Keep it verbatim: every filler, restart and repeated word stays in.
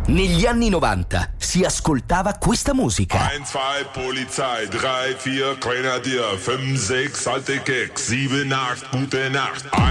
Negli anni novanta si ascoltava questa musica. eins, zwei, Polizei, drei, vier, Grenadier, fünf, sechs, alte Keks, sieben, acht, gute Nacht.